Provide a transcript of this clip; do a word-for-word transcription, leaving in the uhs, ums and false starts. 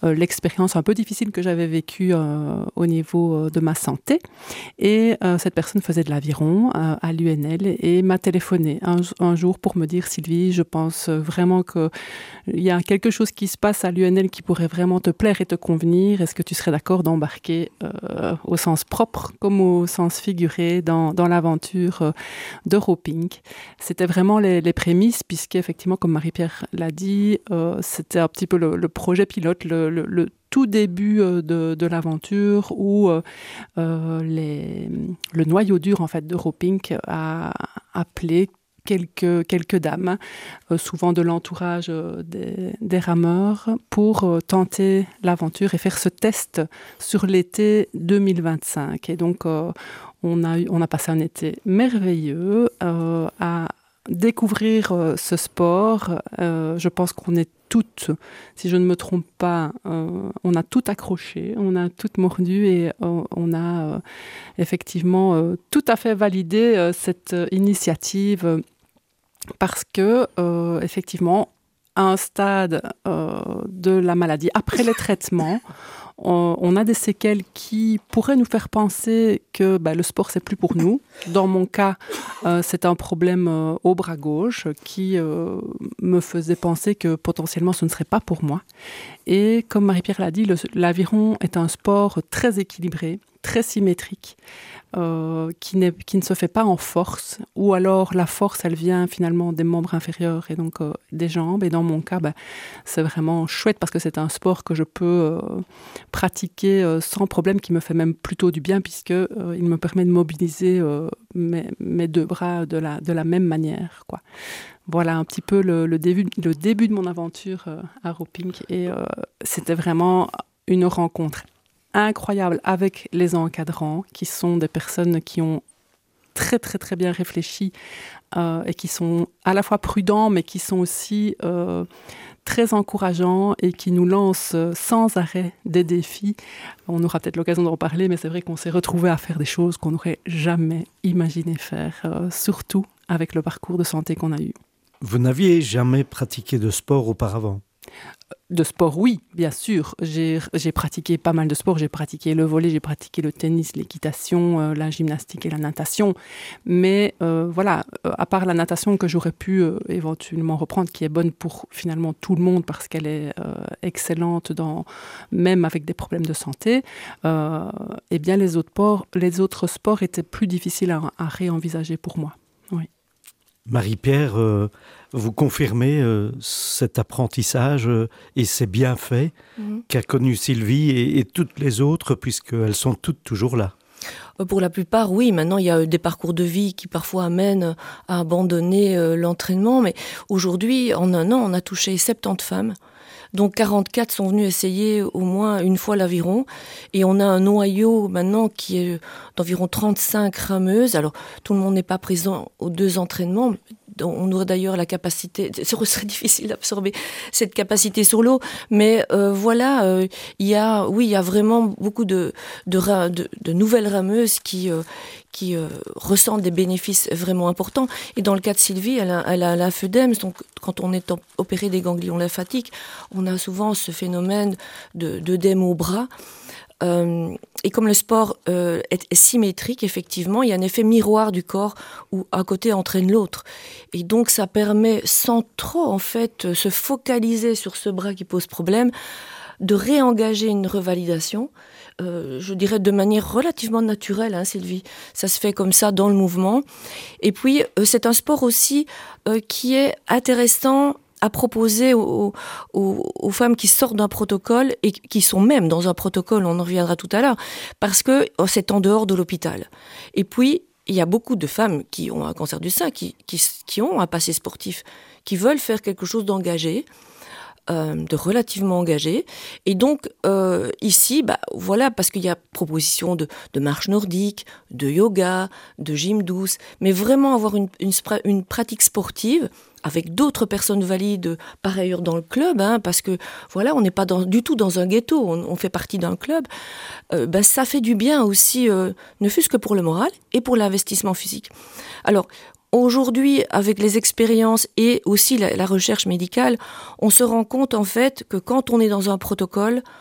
euh, l'expérience un peu difficile que j'avais vécue euh, au niveau euh, de ma santé. Et euh, cette personne faisait de l'aviron euh, à l'U N L et m'a téléphoné un, un jour pour me dire « Sylvie, je pense vraiment qu'il y a quelque chose qui se passe à l'U N L qui pourrait vraiment te plaire et te convenir. Est-ce que tu serais d'accord d'embarquer euh, au sens propre comme au sens figuré dans, dans l'aventure euh, d'Europink ?» C'était vraiment les, les prémices, puisqu'effectivement, comme Marie-Pierre l'a dit, euh, c'était un petit peu le, le projet pilote, le, le, le tout début de, de l'aventure où euh, les, le noyau dur en fait, d'Europink a appelé quelques, quelques dames, euh, souvent de l'entourage euh, des, des rameurs, pour euh, tenter l'aventure et faire ce test sur l'été deux mille vingt-cinq. Et donc, euh, on, a eu, on a passé un été merveilleux euh, à découvrir euh, ce sport. Euh, je pense qu'on est toutes, si je ne me trompe pas, euh, on a tout accroché, on a tout mordu et euh, on a euh, effectivement euh, tout à fait validé euh, cette initiative euh, parce que, euh, effectivement, à un stade euh, de la maladie, après les traitements, on, on a des séquelles qui pourraient nous faire penser que bah, le sport, c'est plus pour nous. Dans mon cas, euh, c'est un problème euh, au bras gauche qui euh, me faisait penser que potentiellement, ce ne serait pas pour moi. Et comme Marie-Pierre l'a dit, le, l'aviron est un sport très équilibré, très symétrique, euh, qui, n'est, qui ne se fait pas en force, ou alors la force, elle vient finalement des membres inférieurs et donc euh, des jambes. Et dans mon cas, bah, c'est vraiment chouette parce que c'est un sport que je peux euh, pratiquer euh, sans problème, qui me fait même plutôt du bien puisque euh, il me permet de mobiliser euh, mes, mes deux bras de la, de la même manière, quoi. Voilà un petit peu le, le, début, le début de mon aventure euh, à Europink. Et euh, c'était vraiment une rencontre incroyable avec les encadrants, qui sont des personnes qui ont très très très bien réfléchi euh, et qui sont à la fois prudents, mais qui sont aussi euh, très encourageants et qui nous lancent sans arrêt des défis. On aura peut-être l'occasion d'en parler, mais c'est vrai qu'on s'est retrouvés à faire des choses qu'on n'aurait jamais imaginé faire, euh, surtout avec le parcours de santé qu'on a eu. Vous n'aviez jamais pratiqué de sport auparavant ? De sport, oui, bien sûr. J'ai, j'ai pratiqué pas mal de sports. J'ai pratiqué le volley, j'ai pratiqué le tennis, l'équitation, euh, la gymnastique et la natation. Mais euh, voilà, euh, à part la natation que j'aurais pu euh, éventuellement reprendre, qui est bonne pour finalement tout le monde parce qu'elle est euh, excellente, dans, même avec des problèmes de santé, euh, eh bien les autres, sports, les autres sports étaient plus difficiles à, à réenvisager pour moi. Oui. Marie-Pierre, euh, vous confirmez euh, cet apprentissage euh, et ces bienfaits mmh. qu'a connu Sylvie et, et toutes les autres, puisqu'elles sont toutes toujours là. Pour la plupart, oui. Maintenant, il y a des parcours de vie qui parfois amènent à abandonner euh, l'entraînement. Mais aujourd'hui, en un an, on a touché soixante-dix femmes. Donc quarante-quatre sont venus essayer au moins une fois l'aviron. Et on a un noyau maintenant qui est d'environ trente-cinq rameuses. Alors, tout le monde n'est pas présent aux deux entraînements. On aurait d'ailleurs la capacité, ce serait difficile d'absorber cette capacité sur l'eau, mais euh, voilà, euh, il y a, oui, il y a vraiment beaucoup de, de, de, de nouvelles rameuses qui, euh, qui euh, ressentent des bénéfices vraiment importants. Et dans le cas de Sylvie, elle a, elle a la lymphœdème, donc quand on est opéré des ganglions lymphatiques, on a souvent ce phénomène de, d'œdème au bras. Euh, et comme le sport euh, est, est symétrique, effectivement, il y a un effet miroir du corps où un côté entraîne l'autre. Et donc, ça permet, sans trop, en fait, se focaliser sur ce bras qui pose problème, de réengager une revalidation, euh, je dirais de manière relativement naturelle, hein, Sylvie. Ça se fait comme ça dans le mouvement. Et puis, euh, c'est un sport aussi euh, qui est intéressant à proposer aux, aux, aux femmes qui sortent d'un protocole et qui sont même dans un protocole, on en reviendra tout à l'heure, parce que c'est en dehors de l'hôpital. Et puis, il y a beaucoup de femmes qui ont un cancer du sein, qui, qui, qui ont un passé sportif, qui veulent faire quelque chose d'engagé, euh, de relativement engagé. Et donc, euh, ici, bah, voilà, parce qu'il y a proposition de, de marche nordique, de yoga, de gym douce, mais vraiment avoir une, une, une pratique sportive avec d'autres personnes valides par ailleurs dans le club, hein, parce que voilà, on n'est pas dans, du tout dans un ghetto, on, on fait partie d'un club, euh, ben, ça fait du bien aussi, euh, ne fût-ce que pour le moral et pour l'investissement physique. Alors, Aujourd'hui, avec les expériences et aussi la, la recherche médicale, on se rend compte en fait que quand on est dans un protocole,